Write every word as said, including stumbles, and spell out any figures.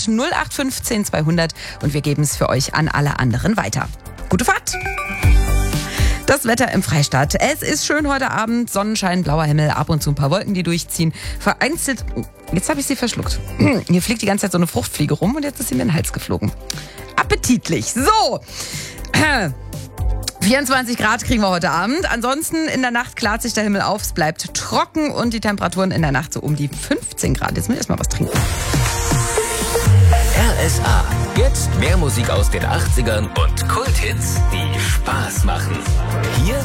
und null acht fünfzehn zweihundert und wir geben es für euch an alle anderen weiter. Gute Fahrt! Das Wetter im Freistaat. Es ist schön heute Abend. Sonnenschein, blauer Himmel, ab und zu ein paar Wolken, die durchziehen. Vereinzelt... Jetzt habe ich sie verschluckt. Hier fliegt die ganze Zeit so eine Fruchtfliege rum und jetzt ist sie mir in den Hals geflogen. Appetitlich. So. vierundzwanzig Grad kriegen wir heute Abend. Ansonsten in der Nacht klart sich der Himmel auf. Es bleibt trocken und die Temperaturen in der Nacht so um die fünfzehn Grad. Jetzt muss ich erstmal was trinken. R S A. Jetzt mehr Musik aus den achtzigern und Kulthits, die Spaß machen. Hier